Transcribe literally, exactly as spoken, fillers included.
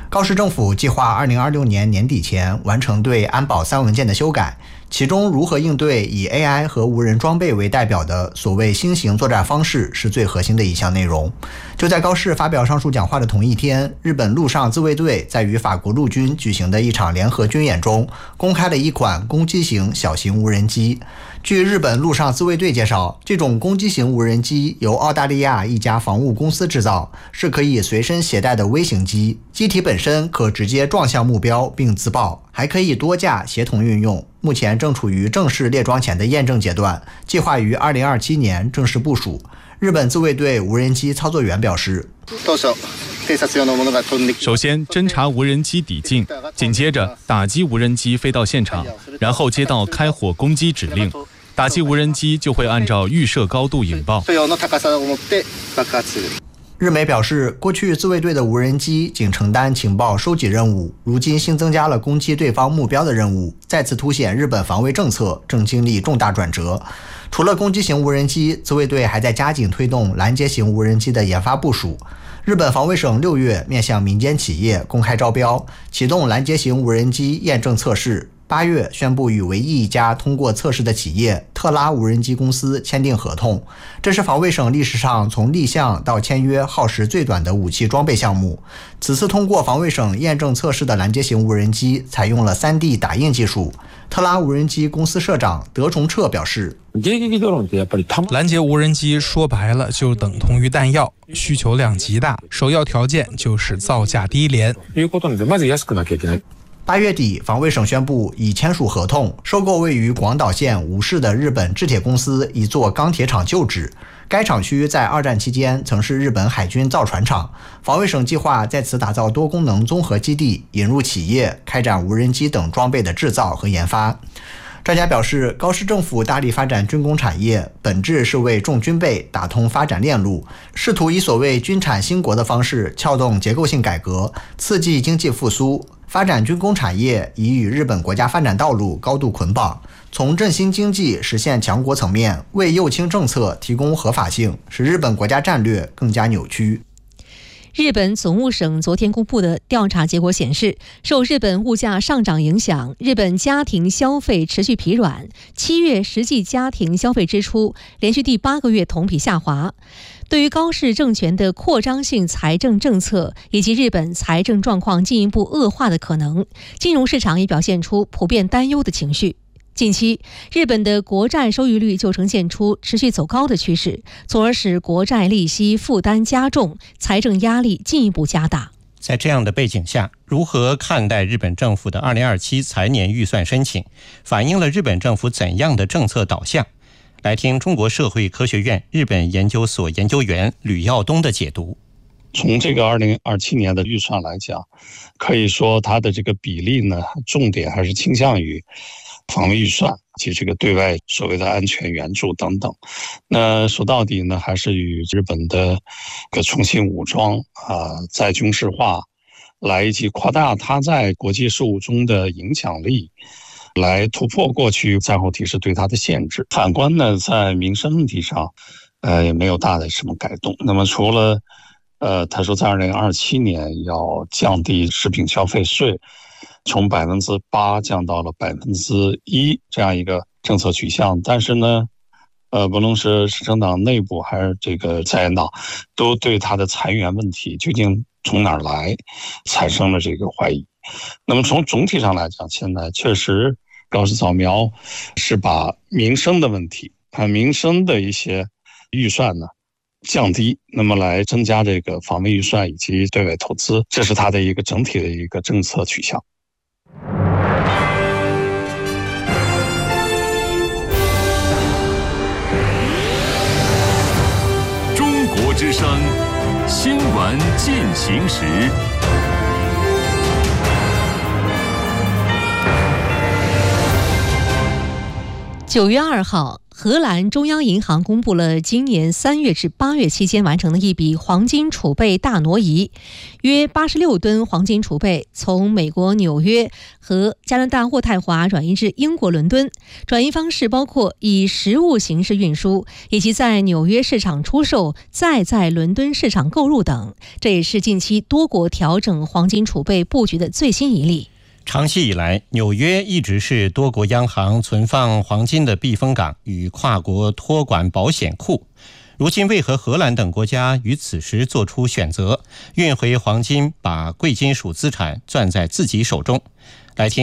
高市政府计划二零二六年年底前完成对安保三文件的修改，其中如何应对以 A I 和无人装备为代表的所谓新型作战方式是最核心的一项内容。就在高市发表上述讲话的同一天，日本陆上自卫队在与法国陆军举行的一场联合军演中，公开了一款攻击型小型无人机。据日本陆上自卫队介绍，这种攻击型无人机由澳大利亚一家防务公司制造，是可以随身携带的微型机，机体本身可直接撞向目标并自爆，还可以多架协同运用。目前正处于正式列装前的验证阶段，计划于二零二七年正式部署。日本自卫队无人机操作员表示， 首先侦察无人机抵近，紧接着打击无人机飞到现场，然后接到开火攻击指令，打击无人机就会按照预设高度引爆。 日媒表示，过去自卫队的无人机仅承担情报收集任务，如今新增加了攻击对方目标的任务，再次凸显日本防卫政策正经历重大转折。除了攻击型无人机，自卫队还在加紧推动拦截型无人机的研发部署。日本防卫省六月面向民间企业公开招标，启动拦截型无人机验证测试。八月宣布与唯一一家通过测试的企业特拉无人机公司签订合同，这是防卫省历史上从立项到签约耗时最短的武器装备项目。此次通过防卫省验证测试的拦截型无人机采用了 三 D 打印技术。特拉无人机公司社长德崇彻表示， 拦截无人机说白了就等同于弹药，需求量极大，首要条件就是造价低廉。 八月底，防卫省宣布已签署合同，收购位于广岛县五市的日本制铁公司一座钢铁厂旧址。该厂区在二战期间曾是日本海军造船厂，防卫省计划在此打造多功能综合基地，引入企业，开展无人机等装备的制造和研发。专家表示，高市政府大力发展军工产业，本质是为重军备打通发展链路，试图以所谓军产兴国的方式撬动结构性改革，刺激经济复苏。发展军工产业已与日本国家发展道路高度捆绑，从振兴经济、实现强国层面，为右倾政策提供合法性，使日本国家战略更加扭曲。 日本总务省昨天公布的调查结果显示，受日本物价上涨影响，日本家庭消费持续疲软，七月实际家庭消费支出连续第八个月同比下滑。对于高市政权的扩张性财政政策以及日本财政状况进一步恶化的可能，金融市场也表现出普遍担忧的情绪。近期，日本的国债收益率就呈现出持续走高的趋势，从而使国债利息负担加重，财政压力进一步加大。 在这样的背景下，如何看待日本政府的二零二七财年预算申请，反映了日本政府怎样的政策导向？来听中国社会科学院日本研究所研究员吕耀东的解读。 从这个二零二七年的预算来讲，可以说它的这个比例呢，重点还是倾向于防卫预算及这个对外所谓的安全援助等等。那说到底呢，还是与日本的个重新武装啊、再军事化，来以及扩大它在国际事务中的影响力，来突破过去战后体制对它的限制。反观呢，在民生问题上，呃，也没有大的什么改动。那么除了呃，他说在二零二七年要降低食品消费税，从百分之八降到了百分之一这样一个政策取向，但是呢，呃，不论是执政党内部还是这个在野党，都对他的裁员问题究竟从哪儿来产生了这个怀疑。那么从总体上来讲，现在确实高市早苗是把民生的问题啊，民生的一些预算呢降低，那么来增加这个防卫预算以及对外投资，这是它的一个整体的一个政策取向。 中国之声新闻进行时。 九月二号，荷兰中央银行公布了今年三月至八月期间完成的一笔黄金储备大挪移，约八十六吨黄金储备从美国纽约和加拿大渥太华转移至英国伦敦。转移方式包括以实物形式运输，以及在纽约市场出售，再在伦敦市场购入等。这也是近期多国调整黄金储备布局的最新一例。 长期以来，纽约一直是多国央行存放黄金的避风港与跨国托管保险库。如今为何荷兰等国家于此时做出选择，运回黄金，把贵金属资产攥在自己手中？来听